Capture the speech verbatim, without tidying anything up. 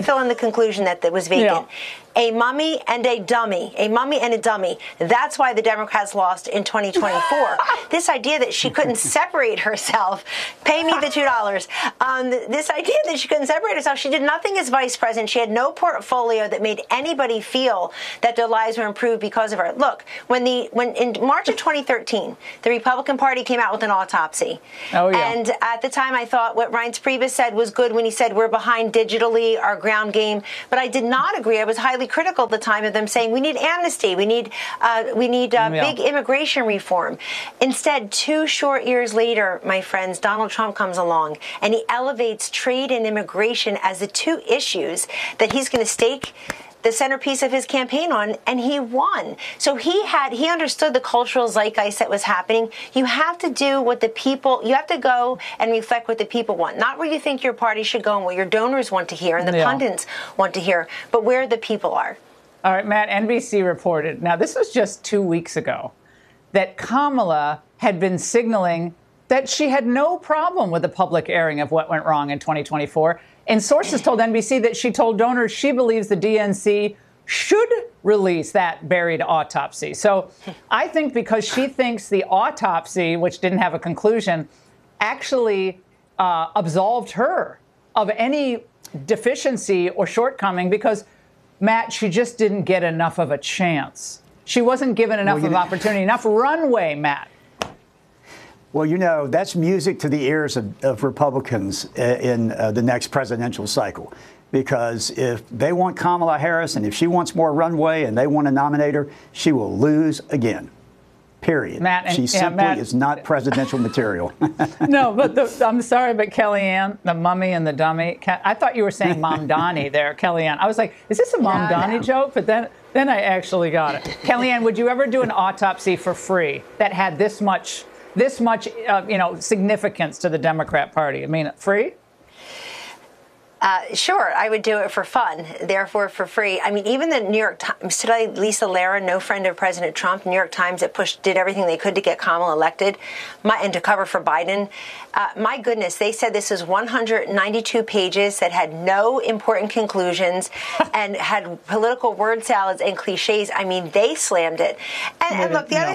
fill in the conclusion that, that was vacant. Yeah. A mummy and a dummy. A mummy and a dummy. That's why the Democrats lost in twenty twenty-four. This idea that she couldn't separate herself, pay me the two dollars. Um, this idea that she couldn't separate herself, she did nothing as vice president. She had no portfolio that made anybody feel that their lives were improved because of her. Look, when the when in March of twenty thirteen, the Republican Party came out with an autopsy. Oh, yeah. And at the time, I thought what Reince Priebus said was good when he said we're behind digitally, our ground game. But I did not agree. I was highly critical at the time of them saying we need amnesty, we need uh, we need uh, yeah. big immigration reform. Instead, two short years later, my friends, Donald Trump comes along and he elevates trade and immigration as the two issues that he's going to stake the centerpiece of his campaign on, and he won. So he had, he understood the cultural zeitgeist that was happening. You have to do what the people, you have to go and reflect what the people want, not where you think your party should go and what your donors want to hear and the yeah. pundits want to hear, but where the people are. All right, Matt, N B C reported, now this was just two weeks ago, that Kamala had been signaling that she had no problem with the public airing of what went wrong in twenty twenty-four. And sources told N B C that she told donors she believes the D N C should release that buried autopsy. So I think because she thinks the autopsy, which didn't have a conclusion, actually uh, absolved her of any deficiency or shortcoming because, Matt, she just didn't get enough of a chance. She wasn't given enough well, of know, opportunity, enough runway, Matt. Well, you know, that's music to the ears of, of Republicans in uh, the next presidential cycle. Because if they want Kamala Harris and if she wants more runway and they want to nominate her, she will lose again. Period. Matt, and, she yeah, simply Matt, is not presidential material. No, but the, I'm sorry, but Kellyanne, the mummy and the dummy, I thought you were saying Mom Donnie there, Kellyanne. I was like, is this a Mom no, Donnie no. joke? But then, then I actually got it. Kellyanne, would you ever do an autopsy for free that had this much, this much, uh, you know, significance to the Democrat Party? I mean, free? Uh, sure, I would do it for fun, therefore for free. I mean, even the New York Times today, Lisa Lara, no friend of President Trump, New York Times that pushed, did everything they could to get Kamala elected my, and to cover for Biden. Uh, my goodness, they said this is one hundred ninety-two pages that had no important conclusions and had political word salads and cliches. I mean, they slammed it. And, and look, the other